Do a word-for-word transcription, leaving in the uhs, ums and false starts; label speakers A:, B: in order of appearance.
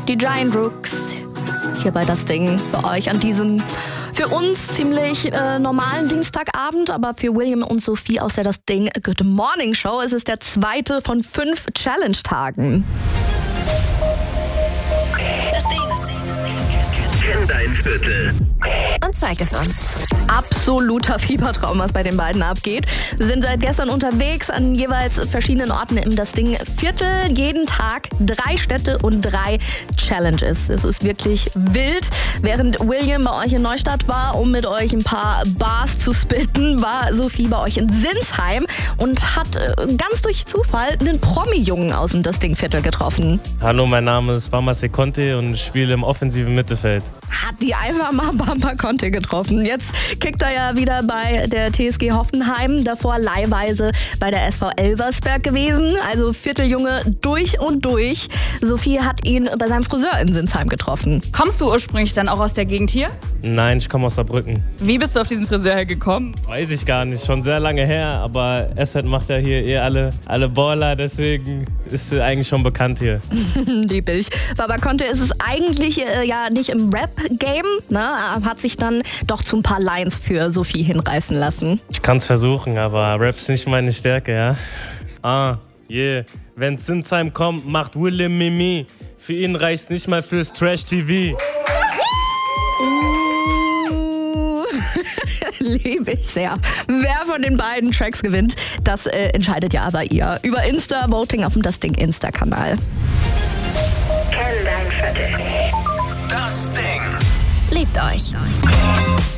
A: die Giant Rooks. Hier bei Das Ding für euch an diesem für uns ziemlich äh, normalen Dienstagabend, aber für William und Sophie aus der Das Ding Good Morning Show ist es der zweite von fünf Challenge-Tagen.
B: Das Ding.
C: Kenn dein Viertel.
B: Und zeig es uns.
A: Absoluter Fiebertraum, was bei den beiden abgeht. Sie sind seit gestern unterwegs an jeweils verschiedenen Orten im Das Ding Viertel. Jeden Tag drei Städte und drei Challenges. Es ist wirklich wild. Während William bei euch in Neustadt war, um mit euch ein paar Bars zu spitten, war Sophie bei euch in Sinsheim und hat äh, ganz durch Zufall einen Promi-Jungen aus dem Das Ding Viertel getroffen.
D: Hallo, mein Name ist Bamase Conte und ich spiele im offensiven Mittelfeld.
A: Hat die einfach mal Bamba Conte getroffen. Jetzt kickt er ja wieder bei der T S G Hoffenheim, davor leihweise bei der S V Elversberg gewesen. Also Vierteljunge durch und durch. Sophie hat ihn bei seinem Friseur in Sinsheim getroffen.
E: Kommst du ursprünglich dann auch aus der Gegend hier?
D: Nein, ich komme aus Saarbrücken.
E: Wie bist du auf diesen Friseur hergekommen?
D: Weiß ich gar nicht, schon sehr lange her, aber Esset macht ja hier eh alle, alle Baller, deswegen ist sie eigentlich schon bekannt hier.
A: Lieb ich. Baba Conte ist es eigentlich äh, ja nicht im Rap-Game, ne? Er hat sich dann doch zu ein paar Lines für Sophie hinreißen lassen.
D: Ich kann's versuchen, aber Rap ist nicht meine Stärke, ja? Ah, yeah. Wenn Sinsheim kommt, macht William Mimi. Für ihn reicht's nicht mal fürs Trash-T V.
A: Uh, liebe ich sehr. Wer von den beiden Tracks gewinnt, das äh, entscheidet ja aber ihr. Über Insta-Voting auf dem Das Ding Insta-Kanal.
C: Kenn dein Viertel.
B: Das Ding. Liebt euch.